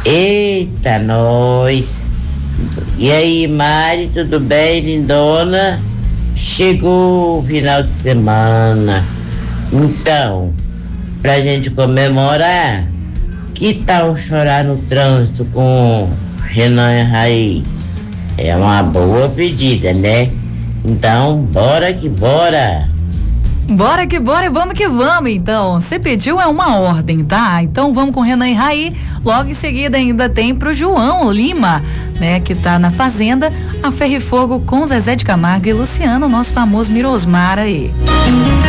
Eita, nós. E aí, Mari, tudo bem, lindona? Chegou o final de semana. Então, pra gente comemorar, que tal chorar no trânsito com Renan e Raí? É uma boa pedida, né? Então, bora que bora! Bora que bora e vamos que vamos, então. Você pediu é uma ordem, tá? Então vamos com Renan e Raí. Logo em seguida ainda tem pro João Lima, né? Que tá na Fazenda, a Ferro e Fogo com Zezé de Camargo e Luciano, nosso famoso Mirosmar aí.